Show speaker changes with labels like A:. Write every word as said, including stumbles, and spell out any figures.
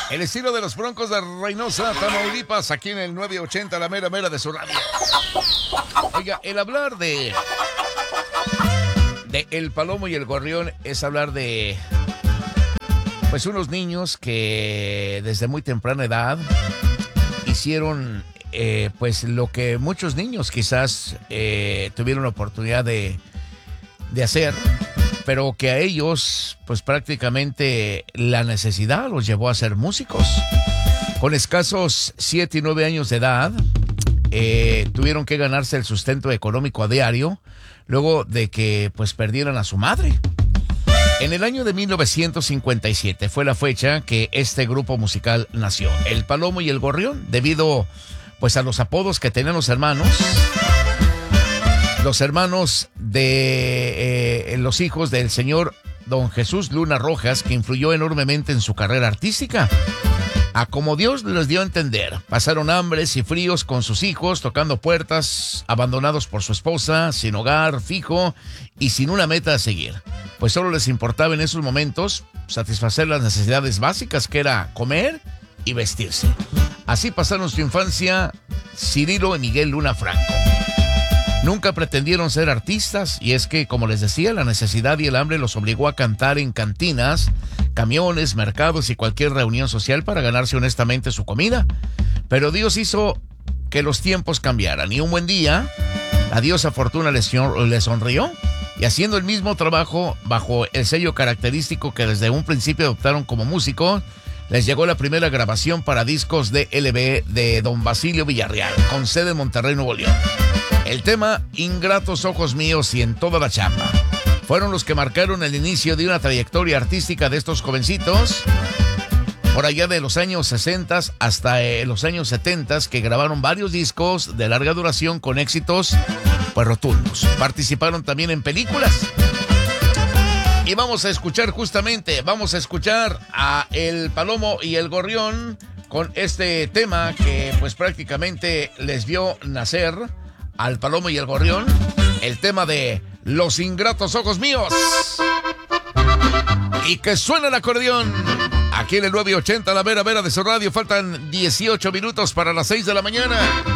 A: El estilo de los Broncos de Reynosa, Tamaulipas, aquí en el nueve ochenta, la mera mera de su radio. Oiga, el hablar de... de El Palomo y el Gorrión es hablar de... pues unos niños que desde muy temprana edad hicieron eh, pues lo que muchos niños quizás eh, tuvieron la oportunidad de, de hacer, pero que a ellos pues prácticamente la necesidad los llevó a ser músicos. Con escasos siete y nueve años de edad eh, tuvieron que ganarse el sustento económico a diario luego de que pues perdieran a su madre. En el año de mil novecientos cincuenta y siete fue la fecha que este grupo musical nació, El Palomo y el Gorrión, debido pues a los apodos que tenían los hermanos, los hermanos de eh, los hijos del señor don Jesús Luna Rojas, que influyó enormemente en su carrera artística. A como Dios les dio a entender, pasaron hambres y fríos con sus hijos, tocando puertas, abandonados por su esposa, sin hogar fijo y sin una meta a seguir. Pues solo les importaba en esos momentos satisfacer las necesidades básicas, que era comer y vestirse. Así pasaron su infancia Cirilo y Miguel Luna Franco. Nunca pretendieron ser artistas, y es que, como les decía, la necesidad y el hambre los obligó a cantar en cantinas, camiones, mercados y cualquier reunión social para ganarse honestamente su comida. Pero Dios hizo que los tiempos cambiaran, y un buen día la diosa Fortuna les sonrió, y haciendo el mismo trabajo bajo el sello característico que desde un principio adoptaron como músicos, les llegó la primera grabación para discos de L B de don Basilio Villarreal, con sede en Monterrey, Nuevo León. El tema Ingratos Ojos Míos y En Toda la Chamba fueron los que marcaron el inicio de una trayectoria artística de estos jovencitos, por allá de los años sesenta hasta eh, los años setenta, que grabaron varios discos de larga duración con éxitos pues rotundos. Participaron también en películas. Y vamos a escuchar justamente, vamos a escuchar a El Palomo y el Gorrión con este tema que pues prácticamente les vio nacer al Palomo y el Gorrión, el tema de Los Ingratos Ojos Míos. Y que suena el acordeón aquí en el nueve ochenta, la vera vera de su radio. Faltan dieciocho minutos para las seis de la mañana.